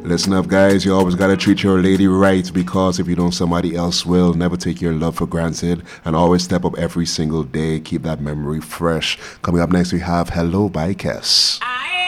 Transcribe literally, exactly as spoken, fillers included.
Listen up, guys. You always gotta treat your lady right, because if you don't, somebody else will. Never take your love for granted, and always step up every single day. Keep that memory fresh. Coming up next, we have Hello by Kes.